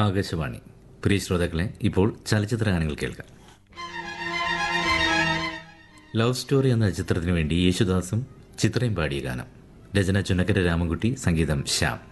ആകാശവാണി. പ്രിയ ശ്രോതാക്കളെ, ഇപ്പോൾ ചലച്ചിത്ര ഗാനങ്ങൾ കേൾക്കാം. ലവ് സ്റ്റോറി എന്ന ചിത്രത്തിനു വേണ്ടി യേശുദാസും ചിത്രയും പാടിയ ഗാനം. രചന ചുനക്കര രാമൻകുട്ടി, സംഗീതം ശ്യാം.